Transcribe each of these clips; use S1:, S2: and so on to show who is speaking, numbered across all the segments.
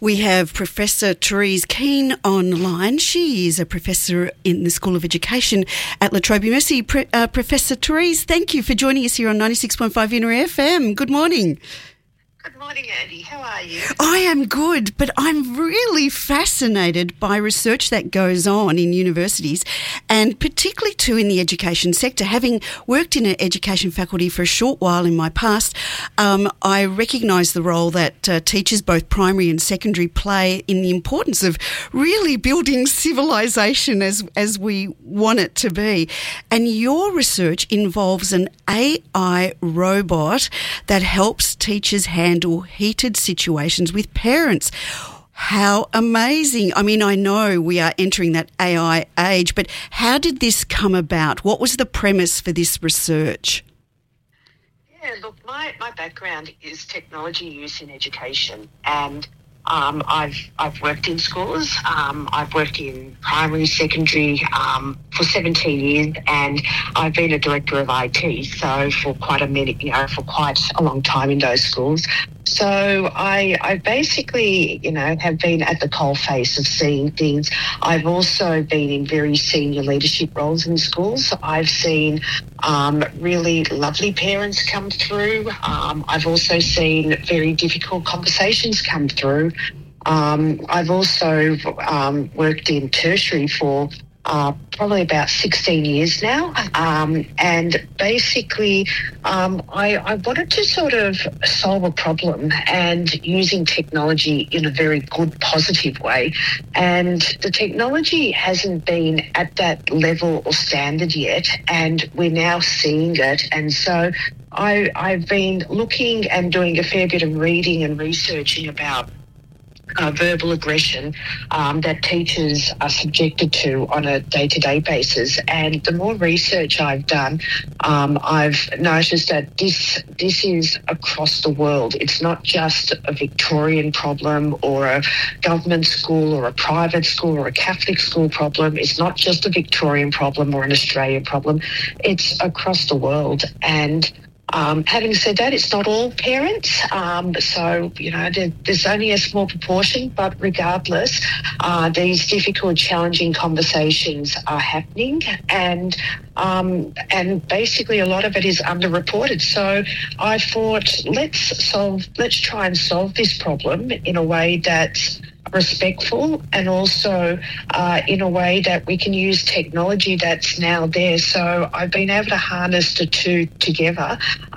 S1: We have Professor Therese Keane online. She is a professor in the School of Education at La Trobe University. Professor Therese, thank you for joining us here on 96.5 Inner FM. Good morning.
S2: Good morning, Andy. How are you?
S1: I am good, but I'm really fascinated by research that goes on in universities, and particularly too in the education sector. Having worked in an education faculty for a short while in my past, I recognise the role that teachers, both primary and secondary, play in the importance of really building civilisation as we want it to be. And your research involves an AI robot that helps teachers handle heated situations with parents. How amazing. I mean, I know we are entering that AI age, but how did this come about? What was the premise for this research?
S2: Yeah, look, my background is technology use in education, and I've worked in schools. I've worked in primary, secondary for 17 years, and I've been a director of IT. So for quite a long time in those schools. So I basically, have been at the coalface of seeing things. I've also been in very senior leadership roles in schools. I've seen really lovely parents come through. I've also seen very difficult conversations come through. I've also worked in tertiary for probably about 16 years now. And basically, I wanted to sort of solve a problem and using technology in a very good, positive way. And the technology hasn't been at that level or standard yet, and we're now seeing it. And so I've been looking and doing a fair bit of reading and researching about verbal aggression that teachers are subjected to on a day-to-day basis. And the more research I've done, I've noticed that this is across the world. It's not just a Victorian problem or a government school or a private school or a Catholic school problem. It's not just a Victorian problem or an Australian problem. It's across the world. And having said that, it's not all parents. So, there's only a small proportion, but regardless, these difficult, challenging conversations are happening, and basically a lot of it is underreported. So I thought, let's try and solve this problem in a way that's respectful, and also in a way that we can use technology that's now there. So I've been able to harness the two together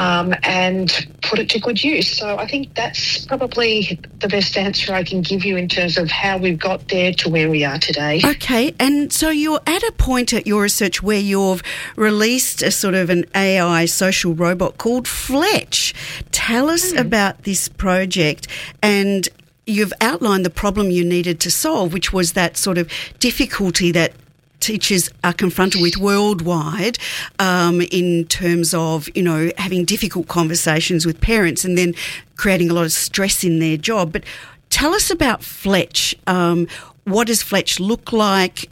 S2: and put it to good use. So I think that's probably the best answer I can give you in terms of how we've got there to where we are today.
S1: Okay, and so you're at a point at your research where you've released a sort of an AI social robot called Fletch. Tell us about this project, and you've outlined the problem you needed to solve, which was that sort of difficulty that teachers are confronted with worldwide in terms of, having difficult conversations with parents and then creating a lot of stress in their job. But tell us about Fletch. What does Fletch look like?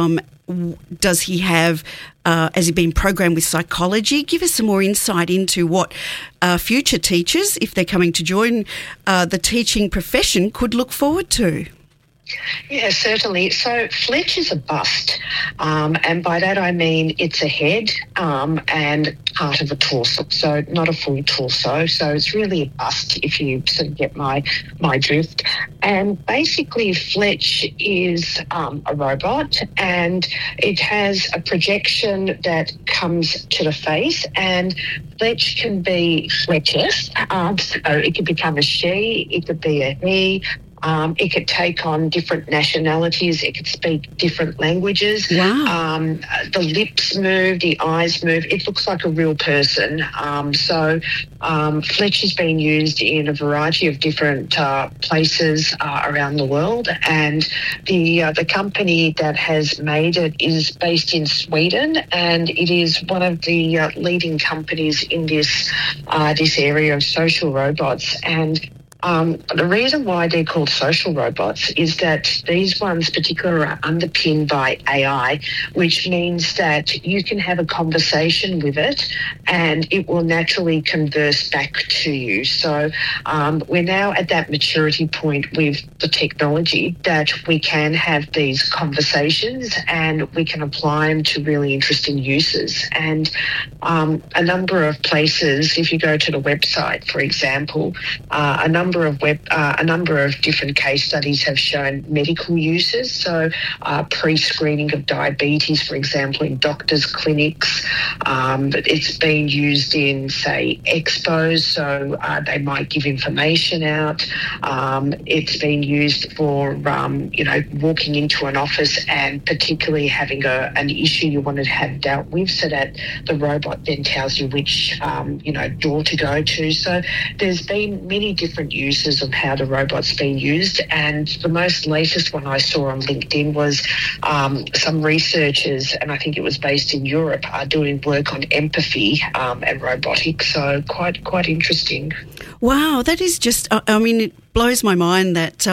S1: Does he have, has he been programmed with psychology? Give us some more insight into what future teachers, if they're coming to join the teaching profession, could look forward to.
S2: Yeah, certainly. So Fletch is a bust, and by that I mean it's a head and part of a torso, so not a full torso. So it's really a bust, if you sort of get my drift. And basically Fletch is a robot, and it has a projection that comes to the face, and Fletch can be Fletchless, so it could become a she, it could be a he. It could take on different nationalities. It could speak different languages.
S1: Wow.
S2: The lips move, the eyes move. It looks like a real person. So Fletch has been used in a variety of different places around the world, and the company that has made it is based in Sweden, and it is one of the leading companies in this area of social robots. And The reason why they're called social robots is that these ones particularly are underpinned by AI, which means that you can have a conversation with it and it will naturally converse back to you. So we're now at that maturity point with the technology that we can have these conversations and we can apply them to really interesting uses. And a number of places, if you go to the website, for example, a number of different case studies have shown medical uses. So pre-screening of diabetes, for example, in doctors' clinics. It's been used in, say, expos, so they might give information out. It's been used for, walking into an office and particularly having an issue you wanted to have dealt with, so that the robot then tells you which, door to go to. So there's been many different uses of how the robot's been used, and the most latest one I saw on LinkedIn was some researchers, and I think it was based in Europe, are doing work on empathy and robotics. So quite interesting.
S1: Wow, that is just, it blows my mind that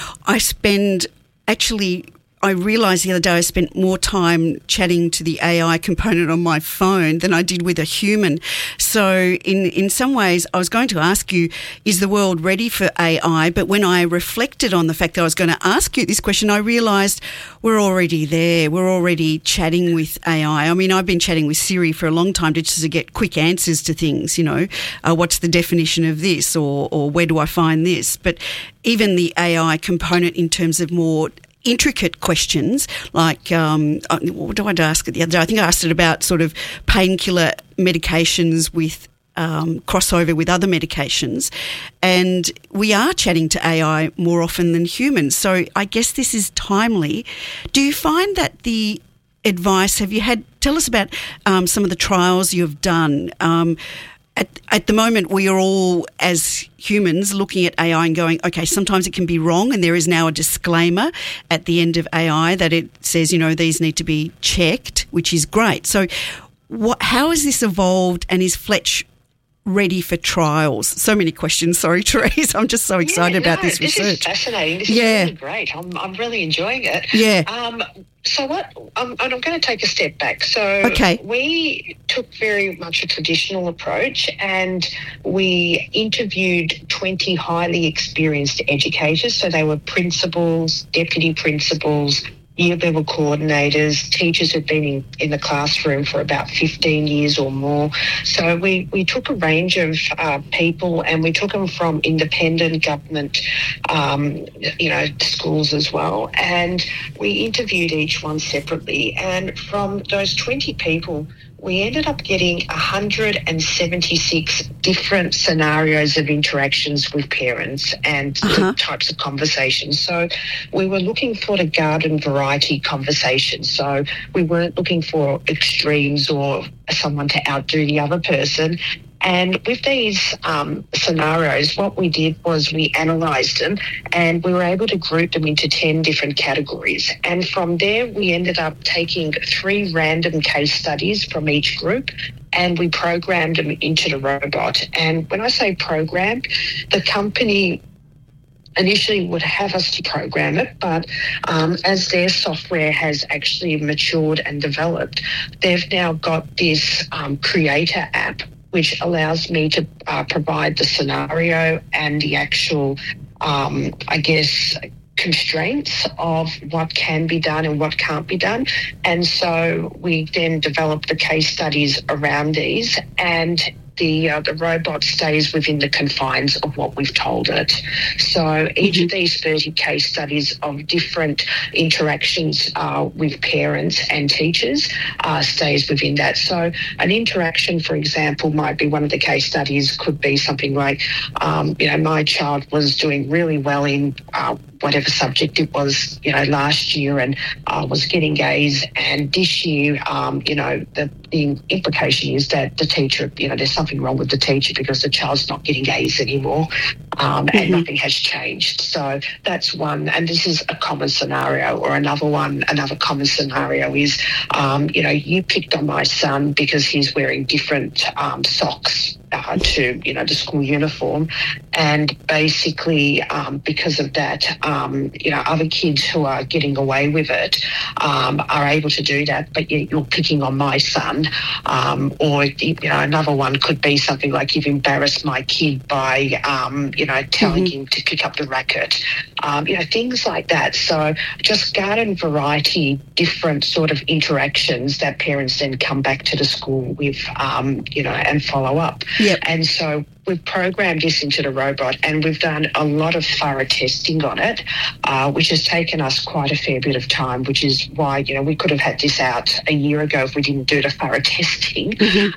S1: I realised the other day I spent more time chatting to the AI component on my phone than I did with a human. So in some ways, I was going to ask you, is the world ready for AI? But when I reflected on the fact that I was going to ask you this question, I realised we're already there. We're already chatting with AI. I mean, I've been chatting with Siri for a long time just to get quick answers to things, what's the definition of this or where do I find this? But even the AI component in terms of more intricate questions, like what did I ask it the other day? I think I asked it about sort of painkiller medications with crossover with other medications, and we are chatting to AI more often than humans. So I guess this is timely. Do you find that the advice, tell us about some of the trials you've done. At the moment, we are all, as humans, looking at AI and going, okay, sometimes it can be wrong, and there is now a disclaimer at the end of AI that it says, these need to be checked, which is great. So how has this evolved, and is Fletch ready for trials? So many questions. Sorry, Therese. I'm just so excited about this research.
S2: This is fascinating. This is really great. I'm really enjoying it.
S1: Yeah.
S2: So I'm going to take a step back. So we took very much a traditional approach, and we interviewed 20 highly experienced educators. So they were principals, deputy principals, year-level coordinators, teachers who've been in the classroom for about 15 years or more. So we took a range of people, and we took them from independent government, schools as well. And we interviewed each one separately. And from those 20 people, we ended up getting 176 different scenarios of interactions with parents and types of conversations. So we were looking for the garden variety conversation. So we weren't looking for extremes or someone to outdo the other person. And with these scenarios, what we did was we analysed them, and we were able to group them into 10 different categories. And from there, we ended up taking 3 random case studies from each group, and we programmed them into the robot. And when I say programmed, the company initially would have us to program it, but as their software has actually matured and developed, they've now got this creator app, which allows me to provide the scenario and the actual, constraints of what can be done and what can't be done. And so we then develop the case studies around these, and the robot stays within the confines of what we've told it. So each of these 30 case studies of different interactions with parents and teachers stays within that. So an interaction, for example, might be one of the case studies, could be something like, my child was doing really well in whatever subject it was, last year, and was getting A's, and this year, the implication is that the teacher, there's something wrong with the teacher because the child's not getting A's anymore, and nothing has changed. So that's one, and this is a common scenario. Or another common scenario is, you picked on my son because he's wearing different socks to the school uniform, and basically because of that, other kids who are getting away with it are able to do that, but you're picking on my son, or another one could be something like you've embarrassed my kid by telling him to pick up the racket, things like that. So just garden variety, different sort of interactions that parents then come back to the school with, and follow up.
S1: Yep.
S2: And so we've programmed this into the robot, and we've done a lot of thorough testing on it, which has taken us quite a fair bit of time, which is why, we could have had this out a year ago if we didn't do the thorough testing.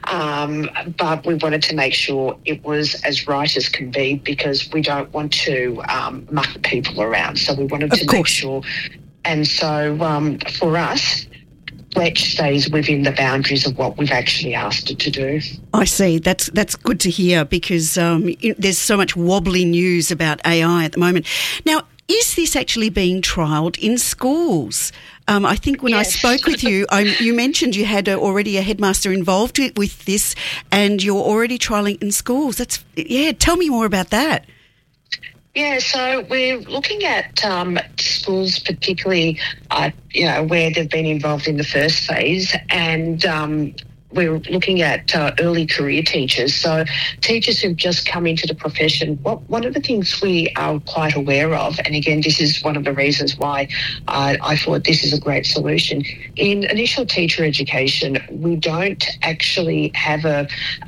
S2: But we wanted to make sure it was as right as can be, because we don't want to muck people around. So we wanted to make sure. And so for us, Fletch stays within the boundaries of what we've actually asked it to do.
S1: I see. That's good to hear, because there's so much wobbly news about AI at the moment. Now, is this actually being trialled in schools? I think when I spoke with you, you mentioned you had already a headmaster involved with this, and you're already trialling in schools. Tell me more about that.
S2: Yeah, so we're looking at schools, particularly, where they've been involved in the first phase, and we're looking at early career teachers. So teachers who've just come into the profession. One of the things we are quite aware of, and again, this is one of the reasons why I thought this is a great solution. In initial teacher education, we don't actually have an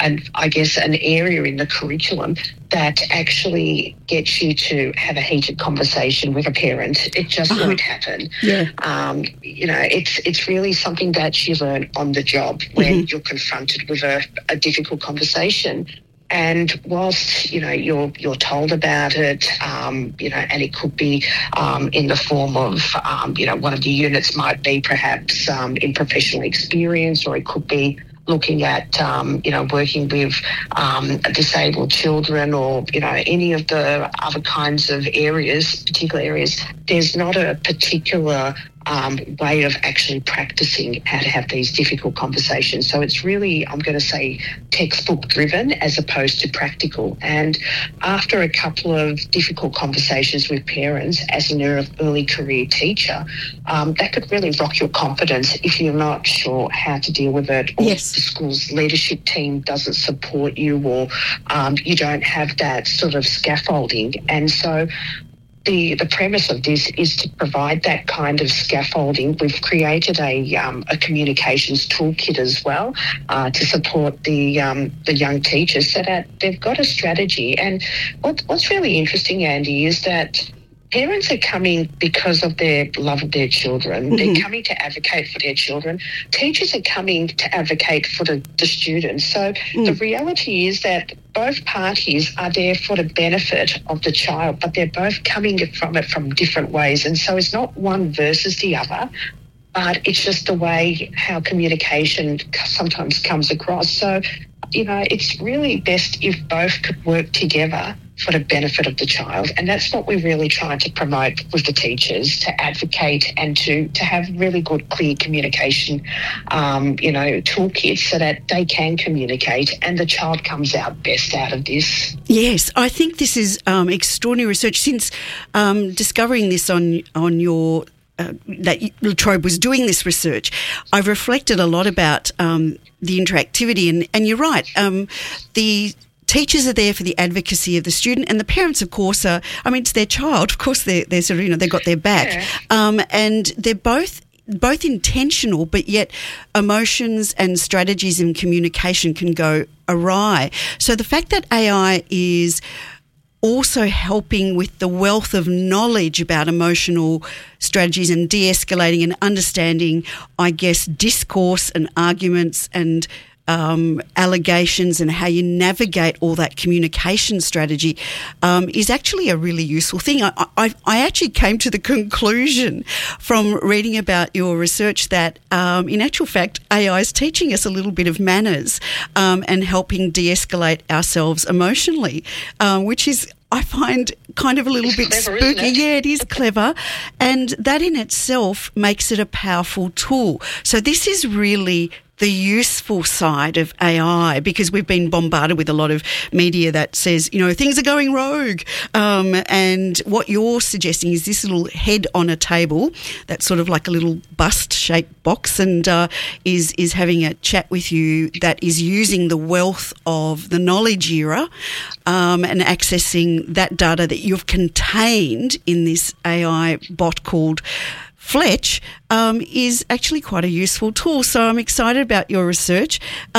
S2: area in the curriculum that actually gets you to have a heated conversation with a parent. It just won't happen.
S1: Yeah.
S2: It's really something that you learn on the job when you're confronted with a difficult conversation. And whilst, you're told about it, and it could be in the form of, one of the units might be perhaps in professional experience, or it could be looking at, working with disabled children, or, any of the other kinds of particular areas. There's not a particular way of actually practicing how to have these difficult conversations. So it's really, I'm going to say, textbook driven as opposed to practical. And after a couple of difficult conversations with parents as an early career teacher, that could really rock your confidence if you're not sure how to deal with it, or
S1: yes.
S2: the school's leadership team doesn't support you, or you don't have that sort of scaffolding. And so the premise of this is to provide that kind of scaffolding. We've created a communications toolkit as well to support the young teachers, so that they've got a strategy. And what's really interesting, Andy, is that parents are coming because of their love of their children. They're coming to advocate for their children. Teachers are coming to advocate for the students. So the reality is that both parties are there for the benefit of the child, but they're both coming from it from different ways. And so it's not one versus the other, but it's just the way how communication sometimes comes across. So, it's really best if both could work together for the benefit of the child. And that's what we're really trying to promote with the teachers, to advocate and to have really good, clear communication, toolkits, so that they can communicate and the child comes out best out of this.
S1: Yes, I think this is extraordinary research. Since discovering this on your that La Trobe was doing this research, I've reflected a lot about the interactivity, and you're right. The teachers are there for the advocacy of the student, and the parents, of course, it's their child. Of course, they're sort of, they've got their back, and they're both intentional, but yet emotions and strategies and communication can go awry. So the fact that AI is also helping with the wealth of knowledge about emotional strategies and de-escalating and understanding, I guess, discourse and arguments and allegations, and how you navigate all that communication strategy is actually a really useful thing. I actually came to the conclusion from reading about your research that in actual fact AI is teaching us a little bit of manners and helping de-escalate ourselves emotionally, which is, I find, kind of a little bit
S2: clever,
S1: spooky.
S2: isn't it?
S1: Yeah, it is clever. And that in itself makes it a powerful tool. So this is really the useful side of AI, because we've been bombarded with a lot of media that says, things are going rogue. And what you're suggesting is this little head on a table that's sort of like a little bust-shaped box, and is having a chat with you that is using the wealth of the knowledge era and accessing that data that you've contained in this AI bot called Fletch, is actually quite a useful tool. So I'm excited about your research.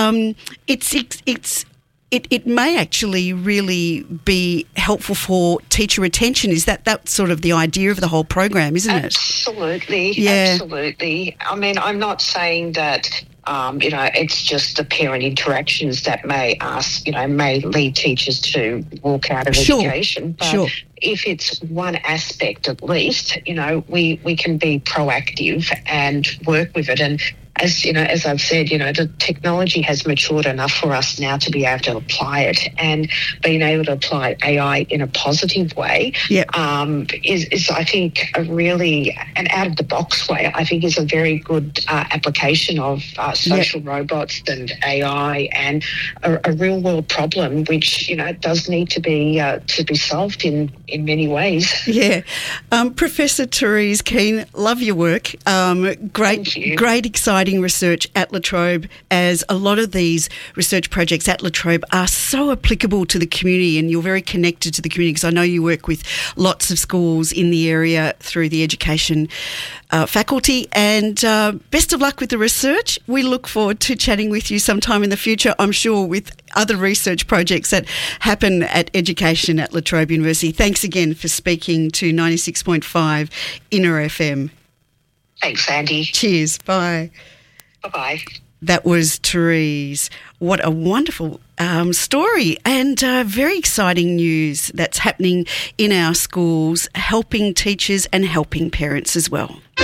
S1: It may actually really be helpful for teacher retention. Is that sort of the idea of the whole program, isn't it?
S2: Absolutely.
S1: Yeah.
S2: Absolutely. I mean, I'm not saying that it's just the parent interactions that may lead teachers to walk out of education. But if it's one aspect at least, we can be proactive and work with it. And as I've said, the technology has matured enough for us now to be able to apply it, and being able to apply AI in a positive way is I think a really an out of the box way. I think is a very good application of social robots and AI, and a real world problem which does need to be solved in many ways.
S1: Yeah, Professor Therese Keane, love your work. Great, exciting research at La Trobe, as a lot of these research projects at La Trobe are so applicable to the community, and you're very connected to the community, because I know you work with lots of schools in the area through the education faculty, and best of luck with the research. We look forward to chatting with you sometime in the future, I'm sure, with other research projects that happen at education at La Trobe University. Thanks again for speaking to 96.5 Inner FM.
S2: Thanks, Andy.
S1: Cheers. Bye.
S2: Bye-bye.
S1: That was Therese. What a wonderful story, and very exciting news that's happening in our schools, helping teachers and helping parents as well.